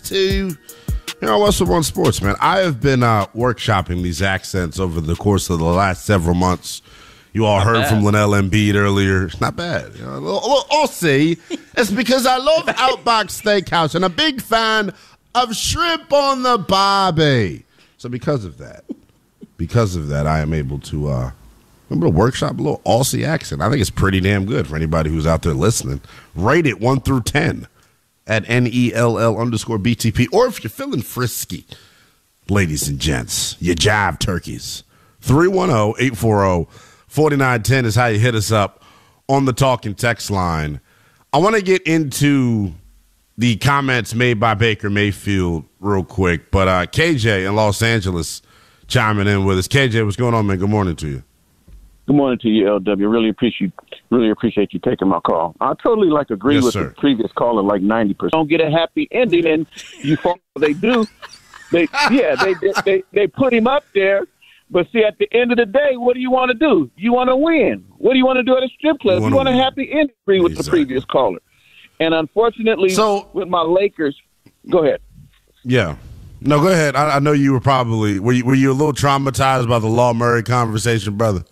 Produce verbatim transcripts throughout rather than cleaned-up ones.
to here on Westwood One Sports, man. I have been uh, workshopping these accents over the course of the last several months. You all not heard bad. From Linnell Embiid earlier. It's not bad. You know, I'll see. It's because I love Outback Steakhouse and a big fan of shrimp on the barbie. So because of that, because of that, I am able to, uh, I'm able to workshop a little Aussie accent. I think it's pretty damn good for anybody who's out there listening. Rate it one through ten at N E L L underscore B T P. Or if you're feeling frisky, ladies and gents, you jive turkeys. three one zero, eight four zero, four nine one zero is how you hit us up on the talking text line. I want to get into the comments made by Baker Mayfield real quick, but uh, K J in Los Angeles chiming in with us. K J, what's going on, man? Good morning to you. Good morning to you, L W. Really appreciate really appreciate you taking my call. I totally like agree yes, with sir. the previous caller, like ninety percent. Don't get a happy ending, and you they do. They yeah, they, they they they put him up there. But see, at the end of the day, what do you want to do? You want to win. What do you want to do at a strip club? You, you want a happy ending. Agree with exactly. the previous caller. And unfortunately, so, with my Lakers, go ahead. Yeah. No, go ahead. I, I know you were probably, were you, were you a little traumatized by the Law Murray conversation, brother?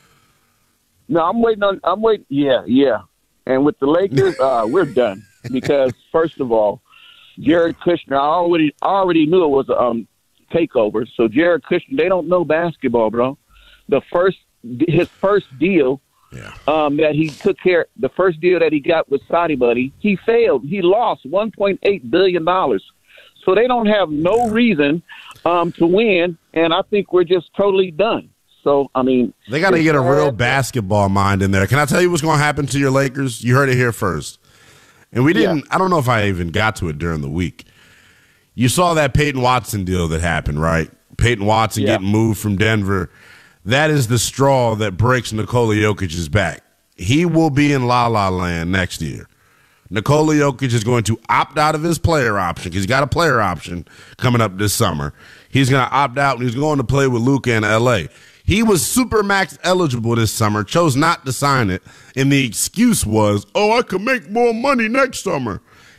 No, I'm waiting on, I'm waiting. Yeah, yeah. And with the Lakers, uh, we're done. Because, first of all, Jared Kushner, I already, already knew it was a um, takeover. So, Jared Kushner, they don't know basketball, bro. The first, his first deal, Yeah. Um, that he took care. The first deal that he got with Saudi Buddy, he failed. He lost one point eight billion dollars. So they don't have no reason um, to win, and I think we're just totally done. So, I mean. They got to get a real basketball mind in there. Can I tell you what's going to happen to your Lakers? You heard it here first. And we didn't, yeah. I don't know if I even got to it during the week. You saw that Peyton Watson deal that happened, right? Peyton Watson yeah. getting moved from Denver. That is the straw that breaks Nikola Jokic's back. He will be in La La Land next year. Nikola Jokic is going to opt out of his player option because he's got a player option coming up this summer. He's going to opt out, and he's going to play with Luka in L A. He was Supermax eligible this summer, chose not to sign it, and the excuse was, oh, I could make more money next summer.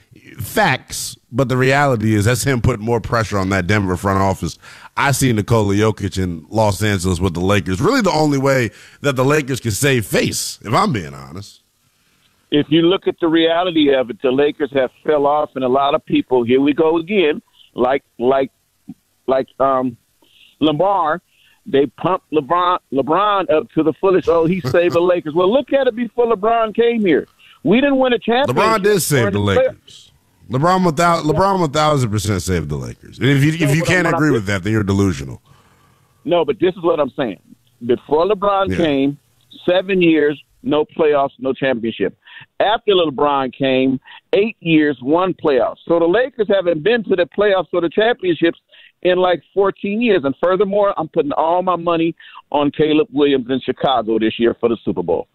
Facts, but the reality is that's him putting more pressure on that Denver front office. I see Nikola Jokic in Los Angeles with the Lakers. Really the only way that the Lakers can save face, if I'm being honest. If you look at the reality of it, the Lakers have fell off, and a lot of people, here we go again, like like like um, Lamar, they pumped LeBron, LeBron up to the fullest. Oh, he saved the Lakers. Well, look at it before LeBron came here. We didn't win a championship. LeBron did save the Lakers. LeBron, without, LeBron one thousand percent saved the Lakers. And if you, if you can't agree with that, then you're delusional. No, but this is what I'm saying. Before LeBron yeah. came, seven years, no playoffs, no championship. After LeBron came, eight years, one playoff. So the Lakers haven't been to the playoffs or the championships in like fourteen years. And furthermore, I'm putting all my money on Caleb Williams in Chicago this year for the Super Bowl.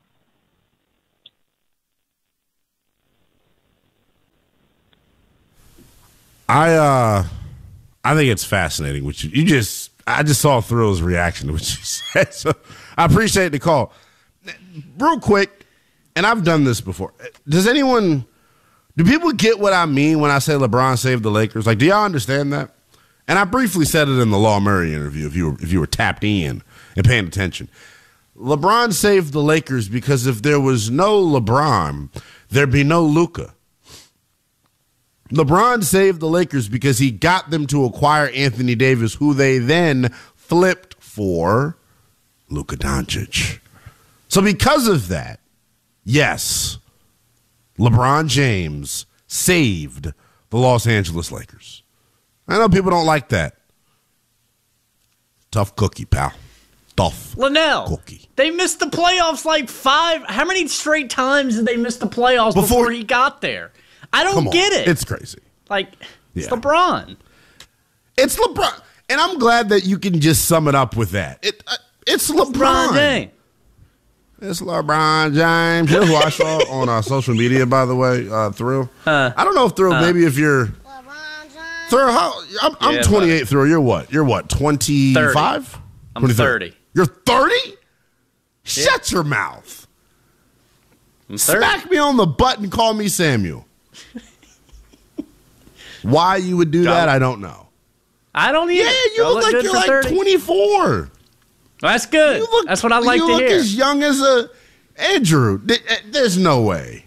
I uh, I think it's fascinating what you you just I just saw Thrill's reaction to what you said, so I appreciate the call. Real quick, and I've done this before. Does anyone, do people get what I mean when I say LeBron saved the Lakers? Like, do y'all understand that? And I briefly said it in the Law Murray interview. If you were if you were tapped in and paying attention, LeBron saved the Lakers because if there was no LeBron, there'd be no Luka. LeBron saved the Lakers because he got them to acquire Anthony Davis, who they then flipped for Luka Doncic. So because of that, yes, LeBron James saved the Los Angeles Lakers. I know people don't like that. Tough cookie, pal. Tough Linnell, cookie. They missed the playoffs like five. How many straight times did they miss the playoffs before, before he got there? I don't get it. It's crazy. Like, it's yeah. LeBron. It's LeBron. And I'm glad that you can just sum it up with that. It, uh, it's LeBron. LeBron James. It's LeBron James. Here's who I saw on uh, social media, by the way, uh, Thrill. Uh, I don't know if Thrill, uh, maybe if you're – Thrill, how, I'm, I'm yeah, twenty-eight, Thrill. You're what? You're what, twenty-five? I'm thirty. You're thirty? Shut yeah. your mouth. I'm thirty. Smack me on the butt and call me Samuel. Why you would do that, I don't know. I don't either. Yeah, you look, look like you're like thirty. twenty-four. That's good. Look, That's what I like to hear. You look as young as a Andrew. There's no way.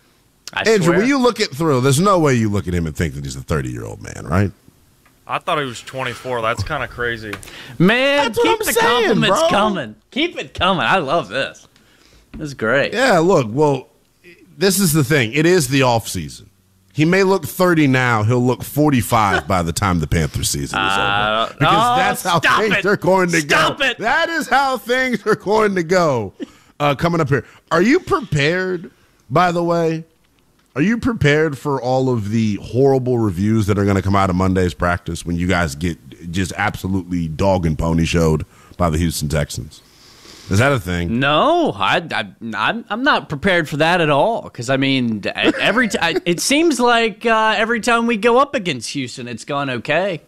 I Andrew, swear. when you look at Thrill, there's no way you look at him and think that he's a thirty-year-old man, right? I thought he was twenty-four. That's kind of crazy. Man, That's what keep I'm the saying, compliments bro. coming. Keep it coming. I love this. This is great. Yeah, look, well, this is the thing. It is the off season. He may look thirty now. He'll look forty-five by the time the Panthers season is Uh, over. Because oh, that's how stop things it. are going to Stop go. it. That is how things are going to go uh, coming up here. Are you prepared, by the way? Are you prepared for all of the horrible reviews that are going to come out of Monday's practice when you guys get just absolutely dog and pony showed by the Houston Texans? Is that a thing? No, I, I, I'm, I'm not prepared for that at all. Because, I mean, every t- I, it seems like uh, every time we go up against Houston, it's gone okay.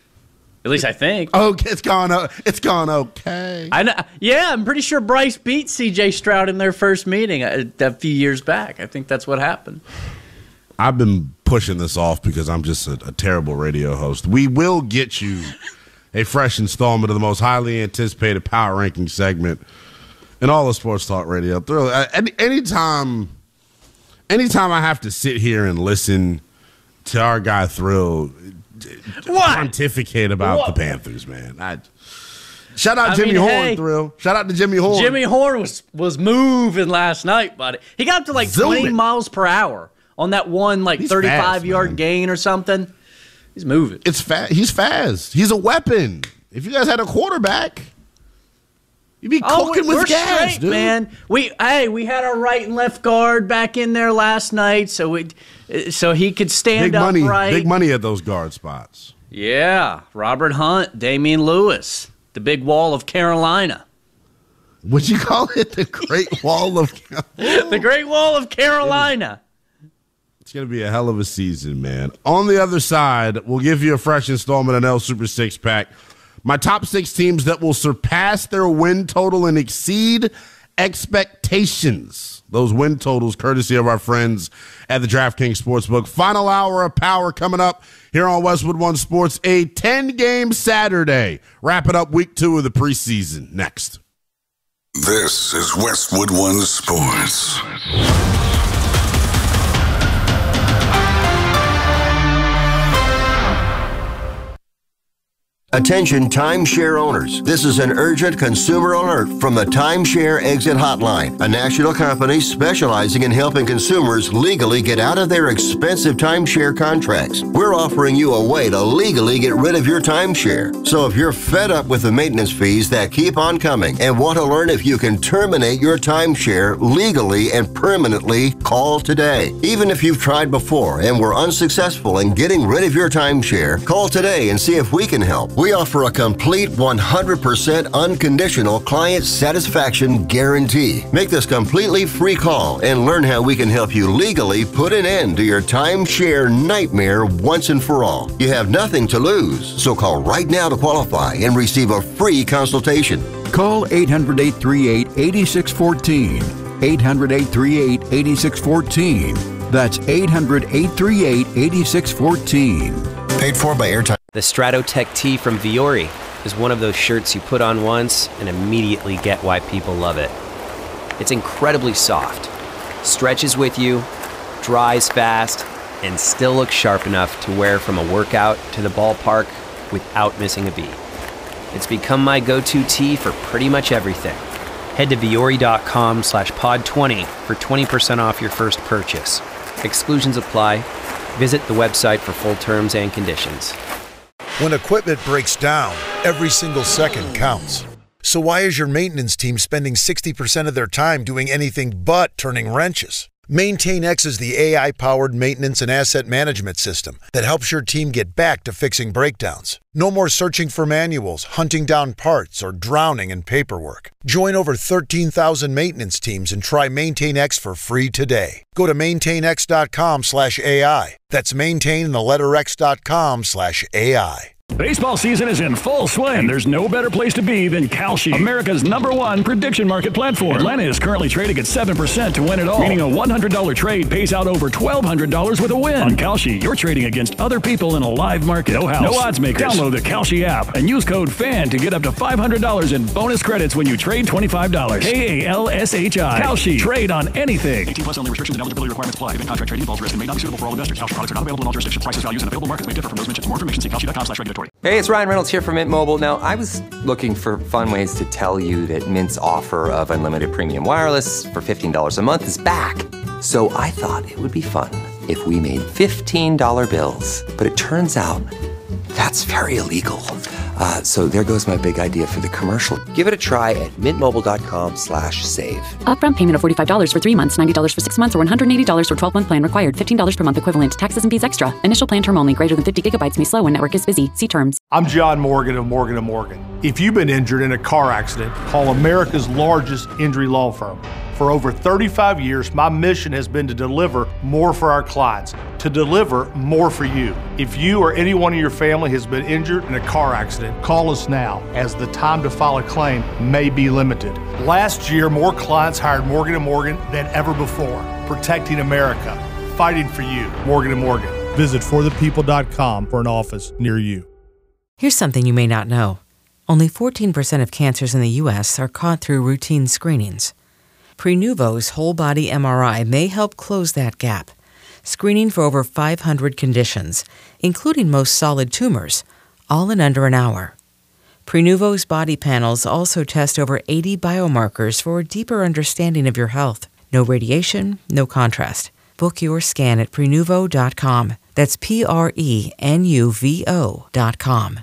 At least I think. Oh, it's gone. Uh, it's gone okay. I know, yeah, I'm pretty sure Bryce beat C J Stroud in their first meeting a, a few years back. I think that's what happened. I've been pushing this off because I'm just a, a terrible radio host. We will get you a fresh installment of the most highly anticipated power ranking segment in all of Sports Talk Radio. Thrill. Any, anytime, anytime I have to sit here and listen to our guy Thrill what? pontificate about what? the Panthers, man. I, shout out I Jimmy mean, Horn, hey, Thrill. Shout out to Jimmy Horn. Jimmy Horn was, was moving last night, buddy. He got up to like Zooming. twenty miles per hour on that one like He's thirty-five-yard fast, gain or something. He's moving. It's fast. He's fast. He's a weapon. If you guys had a quarterback, you'd be Oh, cooking we're with gas, straight, dude. man. We hey, we had our right and left guard back in there last night, so we so he could stand Big money, upright. big money at those guard spots. Yeah, Robert Hunt, Damian Lewis, the big wall of Carolina. Would you call it the Great Wall of? The Great Wall of Carolina. It's going to be a hell of a season, man. On the other side, we'll give you a fresh installment of L Super Six Pack. My top six teams that will surpass their win total and exceed expectations. Those win totals, courtesy of our friends at the DraftKings Sportsbook. Final hour of power coming up here on Westwood One Sports. A ten-game Saturday. Wrapping up week two of the preseason. Next. This is Westwood One Sports. Attention timeshare owners. This is an urgent consumer alert from the Timeshare Exit Hotline, a national company specializing in helping consumers legally get out of their expensive timeshare contracts. We're offering you a way to legally get rid of your timeshare. So if you're fed up with the maintenance fees that keep on coming and want to learn if you can terminate your timeshare legally and permanently, call today. Even if you've tried before and were unsuccessful in getting rid of your timeshare, call today and see if we can help. We offer a complete one hundred percent unconditional client satisfaction guarantee. Make this completely free call and learn how we can help you legally put an end to your timeshare nightmare once and for all. You have nothing to lose, so call right now to qualify and receive a free consultation. Call eight hundred, eight three eight, eight six one four. eight hundred, eight three eight, eight six one four. That's eight hundred, eight three eight, eight six one four. Paid for by Airtime. The Stratotech tee from Viore is one of those shirts you put on once and immediately get why people love it. It's incredibly soft, stretches with you, dries fast, and still looks sharp enough to wear from a workout to the ballpark without missing a beat. It's become my go-to tee for pretty much everything. Head to Viore.com slash pod 20 for twenty percent off your first purchase. Exclusions apply. Visit the website for full terms and conditions. When equipment breaks down, every single second counts. So why is your maintenance team spending sixty percent of their time doing anything but turning wrenches? MaintainX is the A I-powered maintenance and asset management system that helps your team get back to fixing breakdowns. No more searching for manuals, hunting down parts, or drowning in paperwork. Join over thirteen thousand maintenance teams and try MaintainX for free today. Go to maintainx.com slash AI. That's maintain the letter X.com slash AI. Baseball season is in full swing. There's no better place to be than Kalshi, America's number one prediction market platform. Atlanta is currently trading at seven percent to win it all, meaning a one hundred dollars trade pays out over twelve hundred dollars with a win. On Kalshi, you're trading against other people in a live market. No house, no odds makers. Download the Kalshi app and use code FAN to get up to five hundred dollars in bonus credits when you trade twenty-five dollars. K A L S H I. Kalshi. Trade on anything. eighteen plus only. Restrictions and eligibility requirements apply. Event contract trading involves risk and may not be suitable for all investors. Kalshi products are not available in all jurisdictions. Prices, values, and available markets may differ from those mentioned. For more information, see kalshi dot com slash regulatory. Hey, it's Ryan Reynolds here from Mint Mobile. Now, I was looking for fun ways to tell you that Mint's offer of unlimited premium wireless for fifteen dollars a month is back. So I thought it would be fun if we made fifteen dollar bills. But it turns out that's very illegal. Uh, so there goes my big idea for the commercial. Give it a try at mintmobile.com slash save. Upfront payment of forty-five dollars for three months, ninety dollars for six months, or one hundred eighty dollars for twelve-month plan required. fifteen dollars per month equivalent. Taxes and fees extra. Initial plan term only. Greater than fifty gigabytes may slow when network is busy. See terms. I'm John Morgan of Morgan and Morgan. If you've been injured in a car accident, call America's largest injury law firm. For over thirty-five years, my mission has been to deliver more for our clients, to deliver more for you. If you or anyone in your family has been injured in a car accident, call us now, as the time to file a claim may be limited. Last year, more clients hired Morgan and Morgan than ever before, protecting America, fighting for you. Morgan and Morgan. Visit for the people dot com for an office near you. Here's something you may not know. Only fourteen percent of cancers in the U S are caught through routine screenings. Prenuvo's whole-body M R I may help close that gap, screening for over five hundred conditions, including most solid tumors, all in under an hour. Prenuvo's body panels also test over eighty biomarkers for a deeper understanding of your health. No radiation, no contrast. Book your scan at prenuvo dot com. That's P R E N U V O dot com.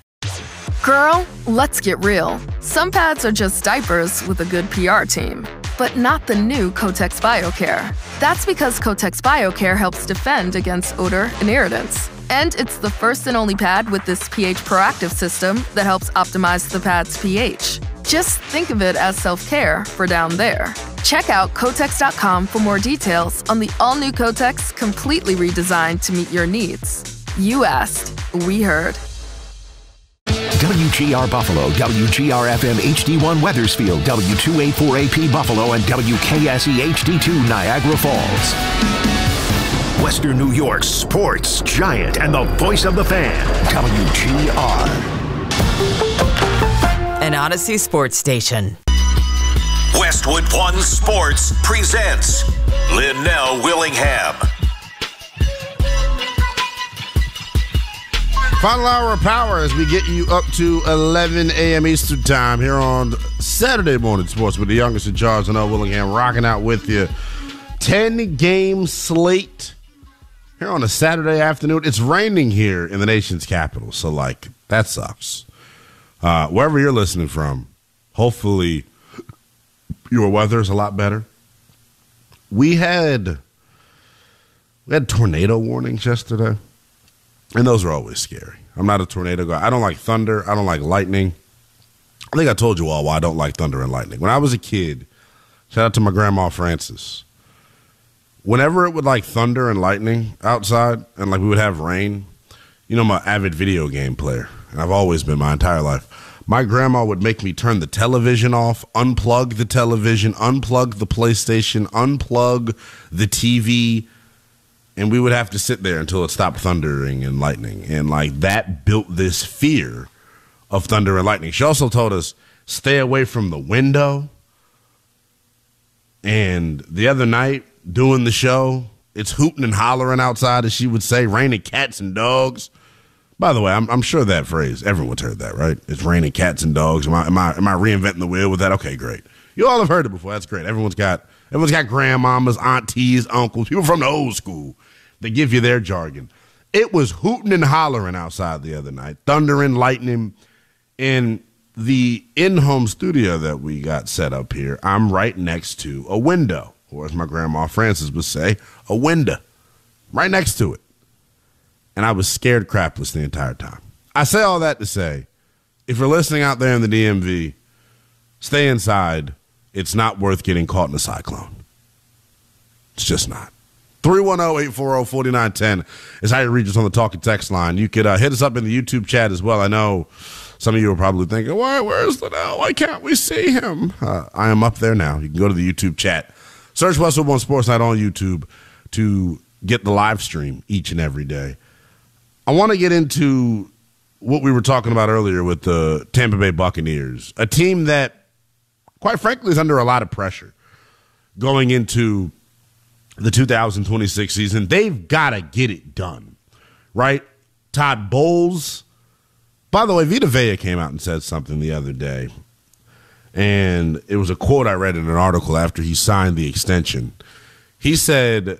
Girl, let's get real. Some pads are just diapers with a good P R team. But not the new Kotex BioCare. That's because Kotex BioCare helps defend against odor and irritants. And it's the first and only pad with this pH proactive system that helps optimize the pad's pH. Just think of it as self-care for down there. Check out Kotex dot com for more details on the all-new Kotex, completely redesigned to meet your needs. You asked, we heard. W G R Buffalo, W G R F M H D one Weathersfield, W two eighty-four A P Buffalo, and W K S E H D two Niagara Falls. Western New York's sports giant and the voice of the fan, W G R. An Odyssey sports station. Westwood One Sports presents Linnell Willingham. Final hour of power as we get you up to eleven a.m. Eastern time here on Saturday Morning Sports with the youngest in charge, Linnell Willingham, rocking out with you. ten-game slate here on a Saturday afternoon. It's raining here in the nation's capital, so, like, that sucks. Uh, wherever you're listening from, hopefully your weather is a lot better. We had, we had tornado warnings yesterday. And those are always scary. I'm not a tornado guy. I don't like thunder. I don't like lightning. I think I told you all why I don't like thunder and lightning. When I was a kid, shout out to my grandma Frances, whenever it would like thunder and lightning outside and like we would have rain, you know, I'm an avid video game player, and I've always been my entire life. My grandma would make me turn the television off, unplug the television, unplug the PlayStation, unplug the T V, and we would have to sit there until it stopped thundering and lightning. And, like, that built this fear of thunder and lightning. She also told us, stay away from the window. And the other night, doing the show, it's hooting and hollering outside, as she would say, raining cats and dogs. By the way, I'm, I'm sure that phrase, everyone's heard that, right? It's raining cats and dogs. Am I, am I, am I reinventing the wheel with that? Okay, great. You all have heard it before. That's great. Everyone's got, everyone's got grandmamas, aunties, uncles, people from the old school. They give you their jargon. It was hooting and hollering outside the other night, thundering, lightning. In the in-home studio that we got set up here, I'm right next to a window, or as my grandma Frances would say, a window, right next to it. And I was scared crapless the entire time. I say all that to say, if you're listening out there in the D M V, stay inside. It's not worth getting caught in a cyclone. It's just not. three one zero, eight four zero, four nine one zero is how you reach us on the talking text line. You could uh, hit us up in the YouTube chat as well. I know some of you are probably thinking, why, where's Linnell? Why can't we see him? Uh, I am up there now. You can go to the YouTube chat. Search Westwood One Sports Night on YouTube to get the live stream each and every day. I want to get into what we were talking about earlier with the Tampa Bay Buccaneers, a team that, quite frankly, is under a lot of pressure going into the two thousand twenty-six season. They've got to get it done, right? Todd Bowles. By the way, Vita Vea came out and said something the other day, and it was a quote I read in an article after he signed the extension. He said,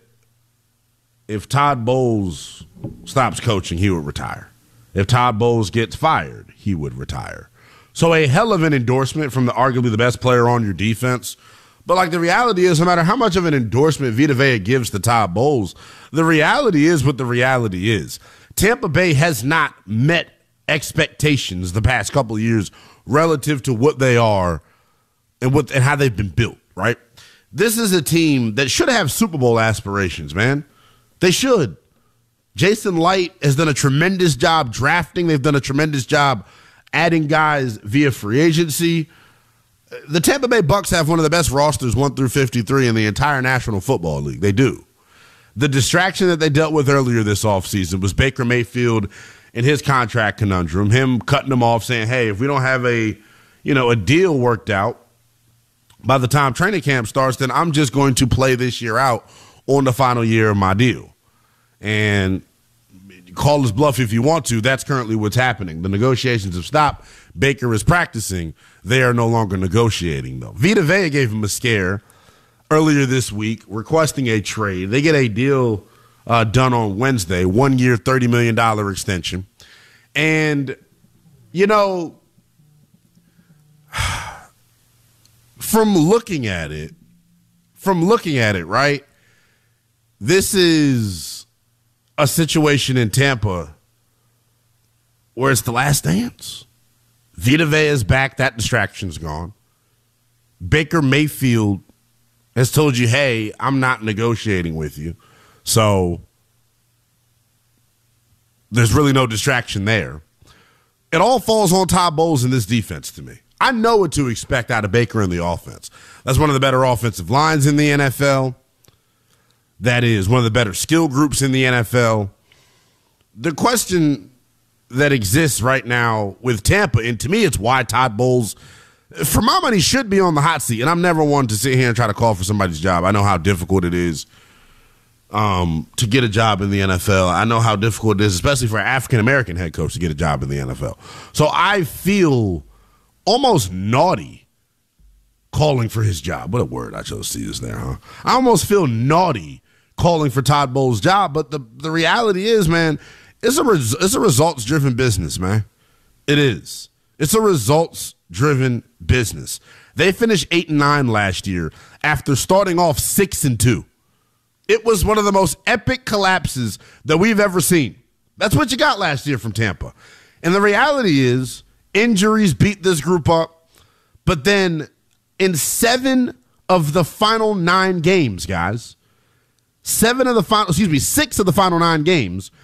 if Todd Bowles stops coaching, he would retire. If Todd Bowles gets fired, he would retire. So a hell of an endorsement from the arguably the best player on your defense. But, like, the reality is, no matter how much of an endorsement Vita Vea gives to Todd Bowles, the reality is what the reality is. Tampa Bay has not met expectations the past couple of years relative to what they are and what and how they've been built, right? This is a team that should have Super Bowl aspirations, man. They should. Jason Light has done a tremendous job drafting. They've done a tremendous job adding guys via free agency. The Tampa Bay Bucs have one of the best rosters, one through fifty-three, in the entire National Football League. They do. The distraction that they dealt with earlier this offseason was Baker Mayfield and his contract conundrum, him cutting them off, saying, hey, if we don't have a, you know, a deal worked out by the time training camp starts, then I'm just going to play this year out on the final year of my deal. And call his bluff if you want to. That's currently what's happening. The negotiations have stopped. Baker is practicing. They are no longer negotiating, though. Vita Vea gave him a scare earlier this week, requesting a trade. They get a deal uh, done on Wednesday, one-year, thirty million dollars extension. And, you know, from looking at it, from looking at it, right, this is a situation in Tampa where it's the last dance. Vita Vea is back. That distraction's gone. Baker Mayfield has told you, hey, I'm not negotiating with you. So there's really no distraction there. It all falls on Todd Bowles in this defense to me. I know what to expect out of Baker in the offense. That's one of the better offensive lines in the N F L. That is one of the better skill groups in the N F L. The question that exists right now with Tampa, and to me it's why Todd Bowles, for my money, should be on the hot seat. And I'm never one to sit here and try to call for somebody's job. I know how difficult it is um, to get a job in the N F L. I know how difficult it is, especially for an African-American head coach, to get a job in the N F L. So I feel almost naughty calling for his job. What a word I chose to use there, huh? I almost feel naughty calling for Todd Bowles' job, but the, the reality is, man, it's a res, it's a results-driven business, man. It is. It's a results-driven business. They finished eight and nine last year after starting off six and two. It was one of the most epic collapses that we've ever seen. That's what you got last year from Tampa. And the reality is, injuries beat this group up, but then in seven of the final nine games, guys, Seven of the final, excuse me, six of the final nine games,